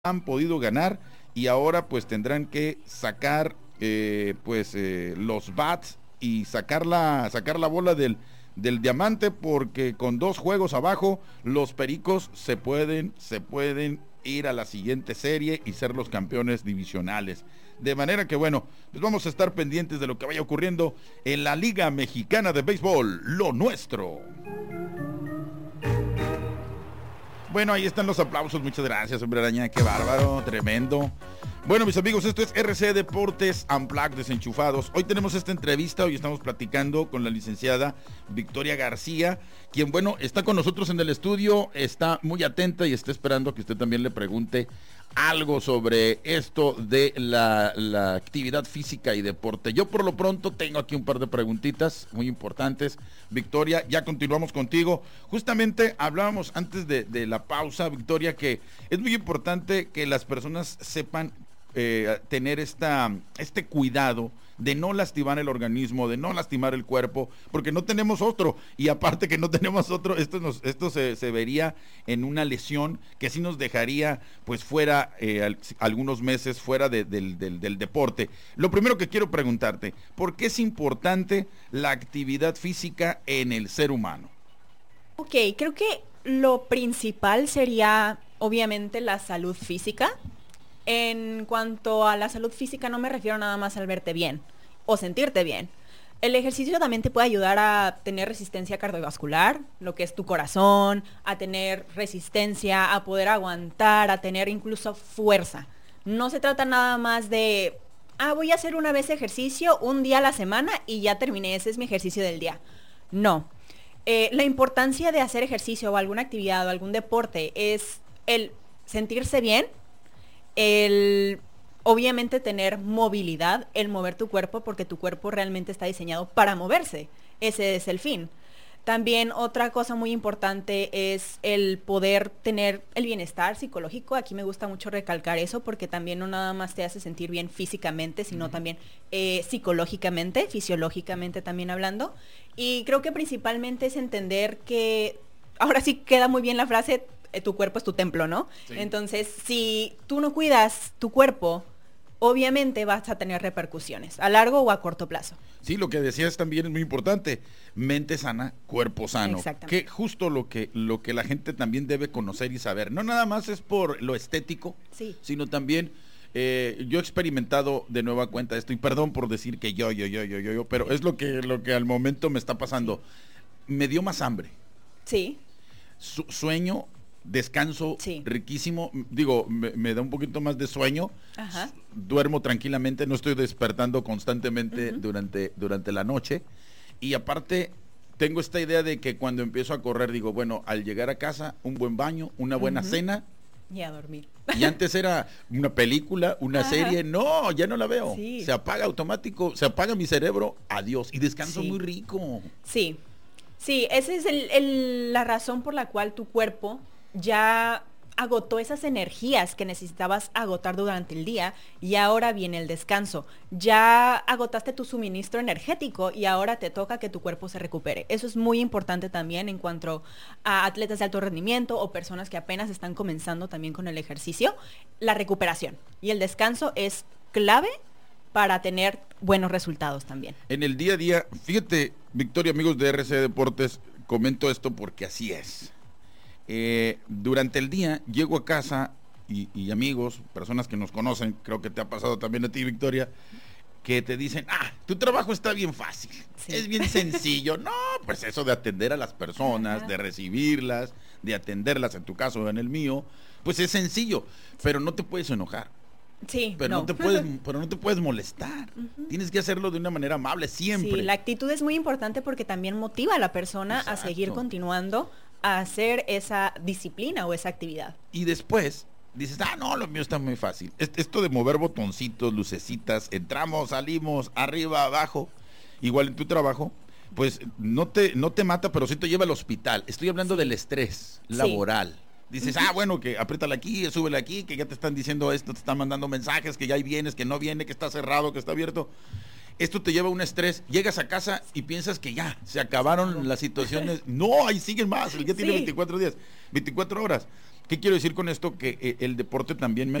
han podido ganar y ahora pues tendrán que sacar los bats y sacar la bola del diamante, porque con 2 juegos abajo los Pericos se pueden ir a la siguiente serie y ser los campeones divisionales. De manera que bueno, pues vamos a estar pendientes de lo que vaya ocurriendo en la Liga Mexicana de Béisbol, lo nuestro. Bueno, ahí están los aplausos, muchas gracias, hombre araña, qué bárbaro, tremendo. Bueno, mis amigos, esto es RC Deportes Unplugged, Desenchufados. Hoy tenemos esta entrevista, hoy estamos platicando con la licenciada Victoria García, quien, bueno, está con nosotros en el estudio, está muy atenta y está esperando que usted también le pregunte algo sobre esto de la actividad física y deporte. Yo por lo pronto tengo aquí un par de preguntitas muy importantes. Victoria, ya continuamos contigo. Justamente hablábamos antes de la pausa, Victoria, que es muy importante que las personas sepan tener este cuidado de no lastimar el organismo, de no lastimar el cuerpo, porque no tenemos otro, y aparte que no tenemos otro, esto se vería en una lesión que sí nos dejaría pues fuera algunos meses fuera del deporte. Lo primero que quiero preguntarte, ¿por qué es importante la actividad física en el ser humano? Ok, creo que lo principal sería obviamente la salud física. En cuanto a la salud física, no me refiero nada más al verte bien o sentirte bien. El ejercicio también te puede ayudar a tener resistencia cardiovascular, lo que es tu corazón, a tener resistencia, a poder aguantar, a tener incluso fuerza. No se trata nada más de, voy a hacer una vez ejercicio, un día a la semana y ya terminé, ese es mi ejercicio del día. No. La importancia de hacer ejercicio o alguna actividad o algún deporte es el sentirse bien, el obviamente tener movilidad, el mover tu cuerpo, porque tu cuerpo realmente está diseñado para moverse. Ese es el fin. También otra cosa muy importante es el poder tener el bienestar psicológico. Aquí me gusta mucho recalcar eso, porque también no nada más te hace sentir bien físicamente, sino también psicológicamente, fisiológicamente también hablando. Y creo que principalmente es entender que, ahora sí queda muy bien la frase, tu cuerpo es tu templo, ¿no? Sí. Entonces, si tú no cuidas tu cuerpo, obviamente vas a tener repercusiones a largo o a corto plazo. Sí, lo que decías también es muy importante, mente sana, cuerpo sano. Exactamente. Que justo lo que la gente también debe conocer y saber, no nada más es por lo estético, sí, sino también, yo he experimentado de nueva cuenta esto, y perdón por decir que yo, pero es lo que al momento me está pasando. Sí. Me dio más hambre. Sí. Sueño, descanso, sí, riquísimo, digo, me da un poquito más de sueño. Ajá. Duermo tranquilamente, no estoy despertando constantemente durante la noche, y aparte tengo esta idea de que cuando empiezo a correr digo, bueno, al llegar a casa, un buen baño, una buena cena y a dormir. Y antes era una película, una serie, no, ya no la veo. Sí. Se apaga automático, se apaga mi cerebro, adiós, y descanso muy rico. Sí, sí, esa es la razón por la cual tu cuerpo ya agotó esas energías que necesitabas agotar durante el día, y ahora viene el descanso. Ya agotaste tu suministro energético y ahora te toca que tu cuerpo se recupere. Eso es muy importante también en cuanto a atletas de alto rendimiento o personas que apenas están comenzando también con el ejercicio. La recuperación y el descanso es clave para tener buenos resultados también. En el día a día, fíjate, Victoria, amigos de RC Deportes, comento esto porque así es. Durante el día llego a casa y amigos, personas que nos conocen, creo que te ha pasado también a ti, Victoria, que te dicen, tu trabajo está bien fácil, sí, es bien sencillo. No, pues eso de atender a las personas, de recibirlas, de atenderlas, en tu caso, en el mío, pues es sencillo, pero no te puedes enojar. Sí, pero no te puedes molestar. Tienes que hacerlo de una manera amable siempre. Sí, la actitud es muy importante porque también motiva a la persona a seguir continuando a hacer esa disciplina o esa actividad. Y después dices, no, lo mío está muy fácil. Esto de mover botoncitos, lucecitas, entramos, salimos, arriba, abajo, igual en tu trabajo, pues no te mata, pero sí te lleva al hospital. Estoy hablando del estrés laboral. Dices, bueno, que apriétala aquí, súbela aquí, que ya te están diciendo esto, te están mandando mensajes, que ya ahí vienes, que no viene, que está cerrado, que está abierto. Esto te lleva a un estrés, llegas a casa y piensas que ya, se acabaron las situaciones. No, ahí siguen más, el día tiene 24 días, 24 horas. ¿Qué quiero decir con esto? Que el deporte también me